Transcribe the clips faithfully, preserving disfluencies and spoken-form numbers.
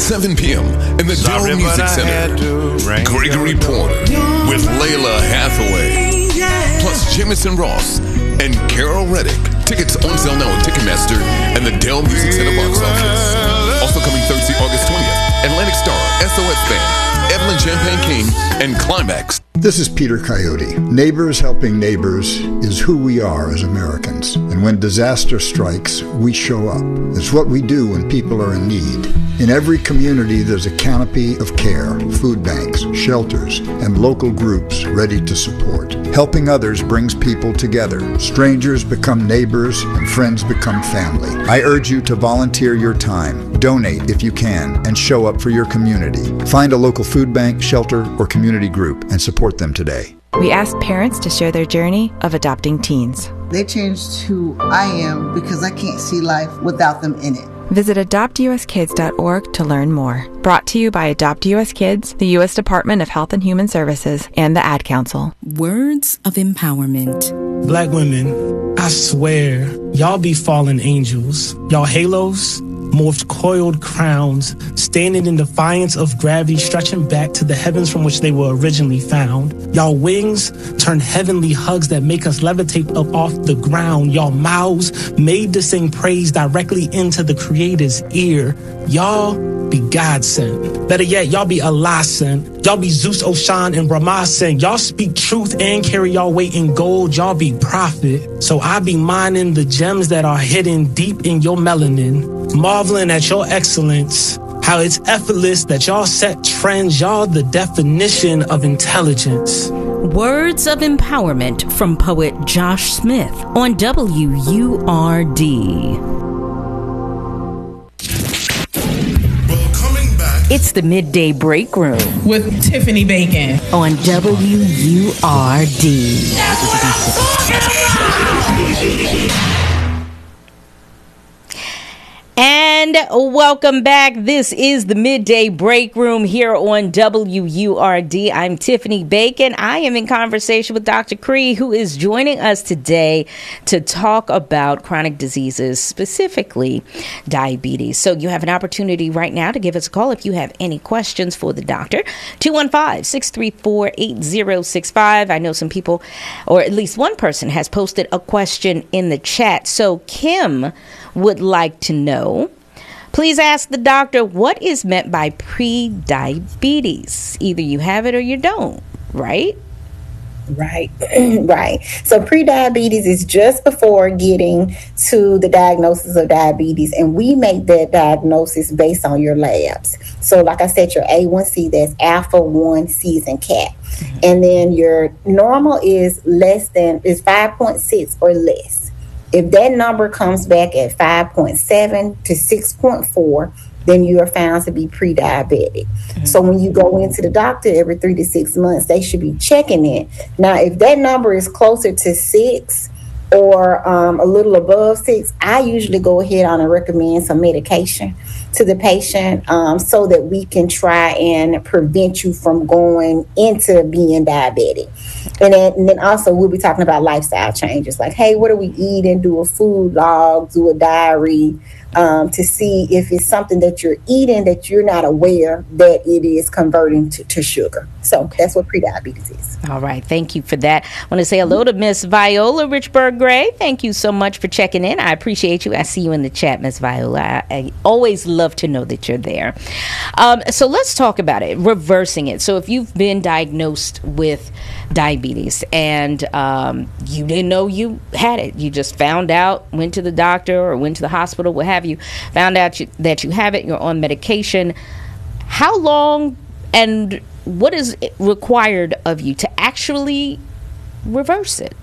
seven p.m. in the Dell Music Center. Gregory Porter with Layla Hathaway. Plus Jamison Ross and Carol Reddick. Tickets on sale now at Ticketmaster and the Dell Music Center box office. Also coming Thursday, August twentieth, Atlantic Star, S O S Band, Evelyn Champagne King, and Climax. This is Peter Coyote. Neighbors helping neighbors is who we are as Americans. And when disaster strikes, we show up. It's what we do when people are in need. In every community, there's a canopy of care, food banks, shelters, and local groups ready to support. Helping others brings people together. Strangers become neighbors, and friends become family. I urge you to volunteer your time, donate if you can, and show up for your community. Find a local food bank, shelter, or community group and support them today. We asked parents to share their journey of adopting teens. They changed who I am because I can't see life without them in it. Visit adopt u s kids dot org to learn more. Brought to you by Adopt U S Kids, the U S Department of Health and Human Services, and the Ad Council. Words of empowerment. Black women, I swear, y'all be fallen angels. Y'all halos, morphed coiled crowns, standing in defiance of gravity, stretching back to the heavens from which they were originally found. Y'all wings turn heavenly hugs that make us levitate up off the ground. Y'all mouths made to sing praise directly into the Creator's ear. Y'all be God sent. Better yet, y'all be Allah sent. Y'all be Zeus, Oshan, and Brahma sent. Y'all speak truth and carry y'all weight in gold. Y'all be prophet. So I be mining the gems that are hidden deep in your melanin, marveling at your excellence, how it's effortless that y'all set trends. Y'all the definition of intelligence. Words of empowerment from poet Josh Smith on W U R D. It's the Midday Break Room with Tiffany Bacon on W U R D. And welcome back. This is the Midday Break Room here on W U R D. I'm Tiffany Bacon. I am in conversation with Doctor Cree, who is joining us today to talk about chronic diseases, specifically diabetes. So you have an opportunity right now to give us a call if you have any questions for the doctor. two one five, six three four, eight zero six five. I know some people, or at least one person, has posted a question in the chat. So Kim would like to know, please ask the doctor what is meant by pre-diabetes. Either you have it or you don't, right? Right, right. So pre-diabetes is just before getting to the diagnosis of diabetes, and we make that diagnosis based on your labs. So like I said, your A one C, that's alpha one C's and cat. Mm-hmm. And then your normal is less than, is five point six or less. If that number comes back at five point seven to six point four, then you are found to be pre-diabetic. Mm-hmm. So when you go into the doctor every three to six months, they should be checking it. Now, if that number is closer to six or um, a little above six, I usually go ahead on and recommend some medication to the patient um, so that we can try and prevent you from going into being diabetic. And then, and then also we'll be talking about lifestyle changes, like, hey, what are we eating? Do a food log, do a diary, um, to see if it's something that you're eating that you're not aware that it is converting to, to sugar. So that's what prediabetes is. All right. Thank you for that. I want to say hello to Miss Viola Richburg Gray. Thank you so much for checking in. I appreciate you. I see you in the chat, Miss Viola. I, I always love to know that you're there. Um, so let's talk about it, reversing it. So if you've been diagnosed with diabetes and um, you didn't know you had it, you just found out, went to the doctor or went to the hospital, what have you, found out you, that you have it, you're on medication. How long and what is required of you to actually reverse it?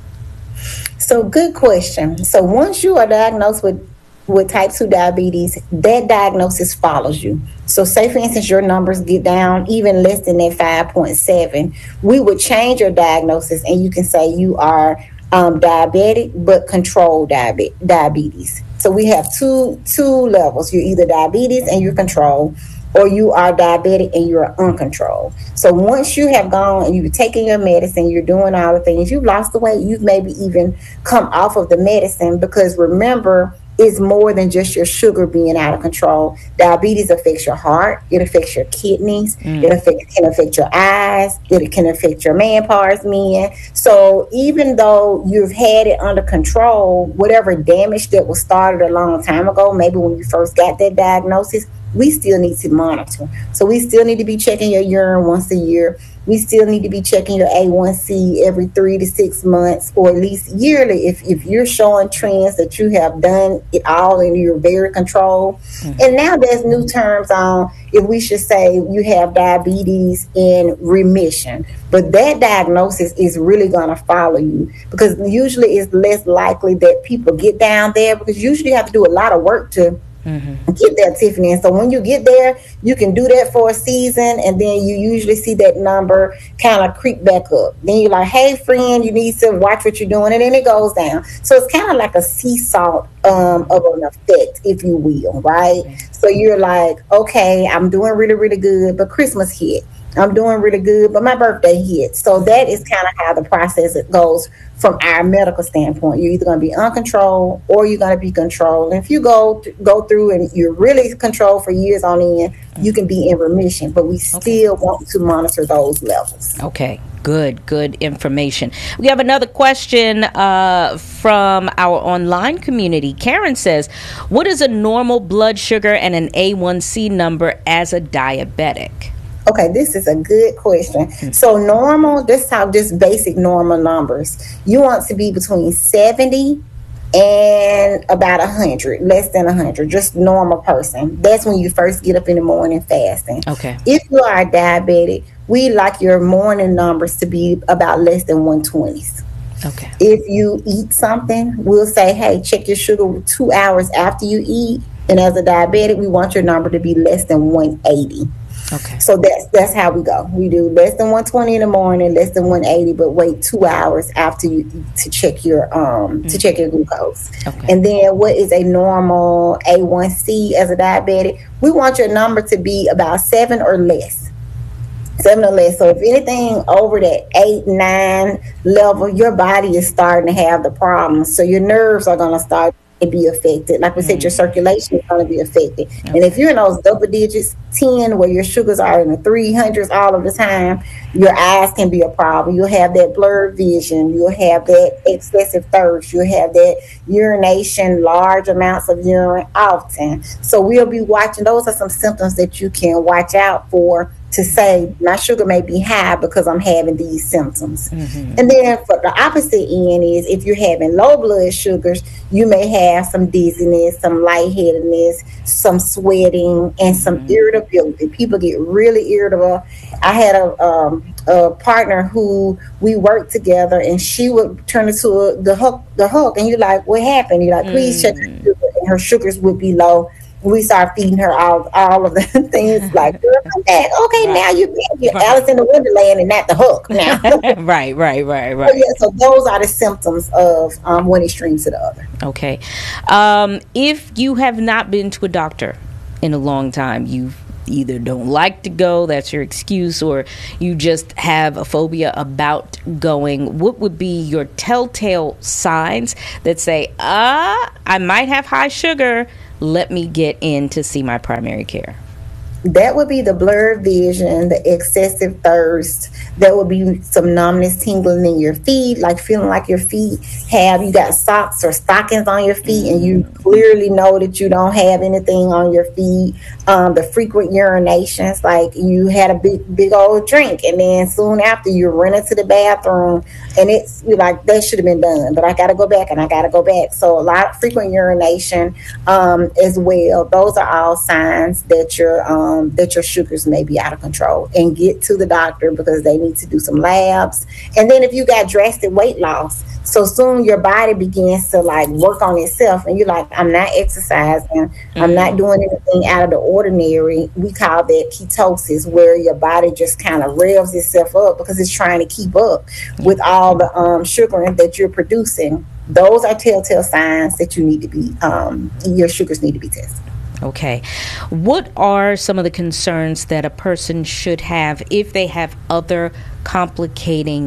So good question. So once you are diagnosed with with type two diabetes, that diagnosis follows you. So say, for instance, your numbers get down even less than that five point seven, we would change your diagnosis and you can say you are um, diabetic but controlled diabe- diabetes. So we have two two levels. You're either diabetes and you're controlled, or you are diabetic and you're uncontrolled. So once you have gone and you've taken your medicine, you're doing all the things, you've lost the weight, you've maybe even come off of the medicine, because remember, is more than just your sugar being out of control. Diabetes affects your heart. It affects your kidneys. Mm. It affect, can affect your eyes. It can affect your man parts, men. So even though you've had it under control, whatever damage that was started a long time ago, maybe when you first got that diagnosis, we still need to monitor. So we still need to be checking your urine once a year. We still need to be checking your A one C every three to six months, or at least yearly. If, if you're showing trends that you have done it all and you're very controlled. Mm-hmm. And now there's new terms on if we should say you have diabetes in remission. But that diagnosis is really going to follow you, because usually it's less likely that people get down there, because usually you have to do a lot of work to Mm-hmm. get there, Tiffany. And so when you get there, you can do that for a season, and then you usually see that number kind of creep back up. Then you're like, hey, friend, you need to watch what you're doing, and then it goes down. So it's kind of like a seesaw um, of an effect, if you will, right? Mm-hmm. So you're like, okay, I'm doing really, really good, but Christmas hit. I'm doing really good, but my birthday hit. So that is kind of how the process it goes from our medical standpoint. You're either going to be uncontrolled or you're going to be controlled. And if you go to, go through and you're really controlled for years on end, you can be in remission, but we still okay. want to monitor those levels. Okay. Good, good information. We have another question uh, from our online community. Karen says, what is a normal blood sugar and an A one C number as a diabetic? Okay, this is a good question. So normal, this is how just basic normal numbers. You want to be between seventy and about one hundred, less than one hundred, just normal person. That's when you first get up in the morning fasting. Okay. If you are diabetic, we like your morning numbers to be about less than one twenty. Okay. If you eat something, we'll say, hey, check your sugar two hours after you eat. And as a diabetic, we want your number to be less than one eighty. Okay. So that's that's how we go. We do less than one twenty in the morning, less than one eighty, but wait two hours after you eat to check your um mm. to check your glucose. Okay. And then what is a normal A one C as a diabetic? We want your number to be about seven or less. Seven or less. So if anything over that eight, nine level, your body is starting to have the problems. So your nerves are going to start to be affected. Like we mm-hmm. said, your circulation is going to be affected. Okay. And if you're in those double digits, ten, where your sugars are in the three hundreds all of the time, your eyes can be a problem. You'll have that blurred vision. You'll have that excessive thirst. You'll have that urination, large amounts of urine often. So we'll be watching. Those are some symptoms that you can watch out for, to say my sugar may be high because I'm having these symptoms. Mm-hmm. And then for the opposite end is if you're having low blood sugars, you may have some dizziness, some lightheadedness, some sweating, and some mm-hmm. irritability. People get really irritable. I had a, um, a partner who we worked together, and she would turn into a, the hook, the hook, and you're like, what happened? You're like, please mm-hmm. check her sugar, and her sugars would be low. We start feeding her all all of the things like, girl, come back. Okay, right. Now you're, you're right. Alice in the Wonderland and not the hook now. right, right, right, right. So, yeah, so those are the symptoms of um, one extreme to the other. Okay. Um, if you have not been to a doctor in a long time, you either don't like to go, that's your excuse, or you just have a phobia about going, what would be your telltale signs that say, ah, I might have high sugar, let me get in to see my primary care? That would be the blurred vision, the excessive thirst. There would be some numbness, tingling in your feet, like feeling like your feet have, you got socks or stockings on your feet, and you clearly know that you don't have anything on your feet. Um, the frequent urinations, like you had a big, big old drink, and then soon after you run into the bathroom, and it's you're like, that should have been done, but I got to go back and I got to go back. So a lot of frequent urination um, as well. Those are all signs that you're um, Um, that your sugars may be out of control, and get to the doctor because they need to do some labs. And then if you got drastic weight loss, so soon your body begins to like work on itself, and you're like, I'm not exercising, mm-hmm. I'm not doing anything out of the ordinary. We call that ketosis, where your body just kind of revs itself up because it's trying to keep up mm-hmm. with all the um, sugar that you're producing. Those are telltale signs that you need to be, um, your sugars need to be tested. Okay. What are some of the concerns that a person should have if they have other complicating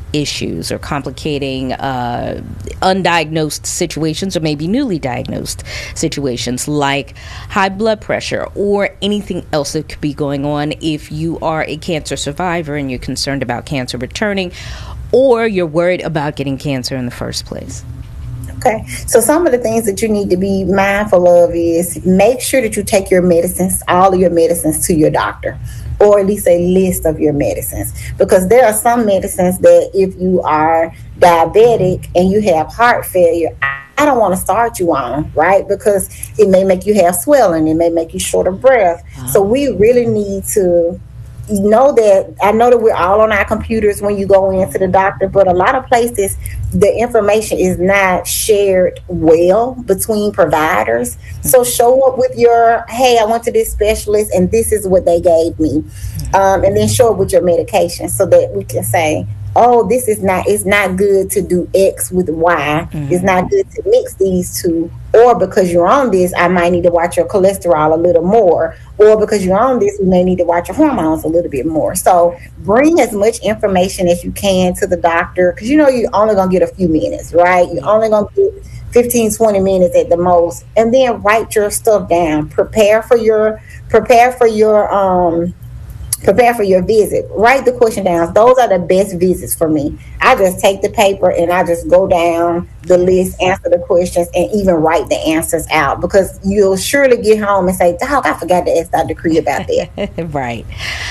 issues or complicating uh, undiagnosed situations, or maybe newly diagnosed situations like high blood pressure or anything else that could be going on if you are a cancer survivor and you're concerned about cancer returning, or you're worried about getting cancer in the first place. Okay, so some of the things that you need to be mindful of is make sure that you take your medicines, all of your medicines, to your doctor, or at least a list of your medicines, because there are some medicines that if you are diabetic and you have heart failure, I don't want to start you on, right? Because it may make you have swelling, it may make you short of breath. Uh-huh. So we really need to know that, I know that we're all on our computers when you go into the doctor, but a lot of places the information is not shared well between providers. Mm-hmm. So show up with your, hey, I went to this specialist and this is what they gave me. Mm-hmm. Um, and then show up with your medication so that we can say, oh, this is not, it's not good to do X with Y. Mm-hmm. It's not good to mix these two. Or because you're on this, I might need to watch your cholesterol a little more. Or because you're on this, we may need to watch your hormones a little bit more. So bring as much information as you can to the doctor, because you know you're only going to get a few minutes, right? You're only going to get fifteen, twenty minutes at the most. And then write your stuff down. Prepare for your, prepare for your, um, Prepare for your visit. Write the question down. Those are the best visits for me. I just take the paper and I just go down the list, answer the questions, and even write the answers out, because you'll surely get home and say, Doc, I forgot to ask Doctor Cree about that. Right.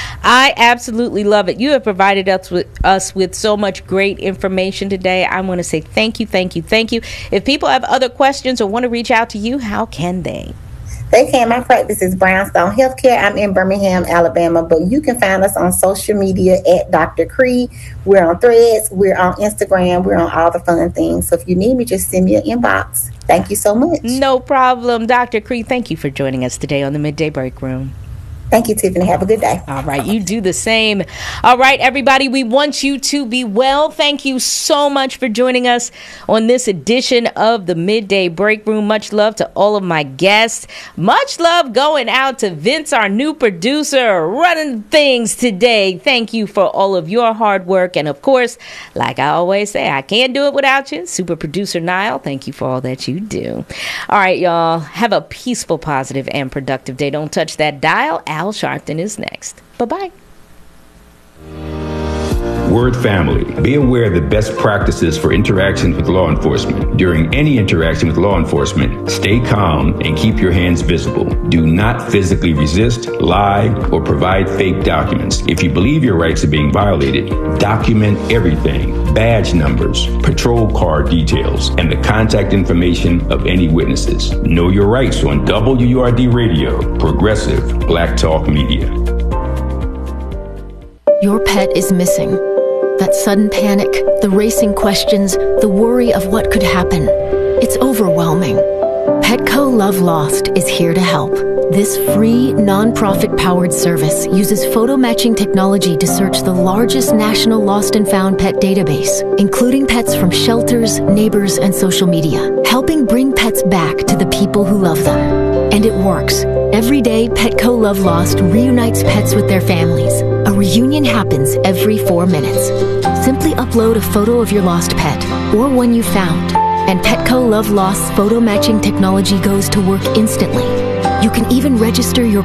I absolutely love it. You have provided us with us with so much great information today. I want to say thank you, thank you, thank you. If people have other questions or want to reach out to you, how can they? They can. My practice is Brownstone Healthcare. I'm in Birmingham, Alabama, but you can find us on social media at Doctor Cree. We're on Threads. We're on Instagram. We're on all the fun things. So if you need me, just send me an inbox. Thank you so much. No problem. Doctor Cree, thank you for joining us today on the Midday Break Room. Thank you, Tiffany. Have a good day. All right. You do the same. All right, everybody. We want you to be well. Thank you so much for joining us on this edition of the Midday Break Room. Much love to all of my guests. Much love going out to Vince, our new producer, running things today. Thank you for all of your hard work. And of course, like I always say, I can't do it without you. Super producer Niall, thank you for all that you do. All right, y'all. Have a peaceful, positive, and productive day. Don't touch that dial. Al Sharpton is next. Bye-bye. Word family, be aware of the best practices for interactions with law enforcement. During any interaction with law enforcement, stay calm and keep your hands visible. Do not physically resist, lie, or provide fake documents. If you believe your rights are being violated, document everything: badge numbers, patrol car details, and the contact information of any witnesses. Know your rights on W U R D Radio, Progressive Black Talk Media. Your pet is missing. That sudden panic, the racing questions, the worry of what could happen. It's overwhelming. Petco Love Lost is here to help. This free, non-profit-powered service uses photo matching technology to search the largest national lost and found pet database, including pets from shelters, neighbors, and social media, helping bring pets back to the people who love them. And it works. Every day, Petco Love Lost reunites pets with their families. A reunion happens every four minutes. Simply upload a photo of your lost pet or one you found, and Petco Love Lost's photo matching technology goes to work instantly. You can even register your